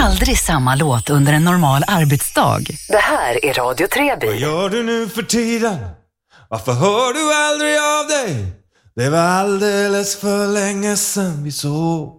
aldrig samma låt under en normal arbetsdag. Det här är Radio Treby. Vad gör du nu för tiden? Varför hör du aldrig av dig? Det var alldeles för länge sedan vi såg.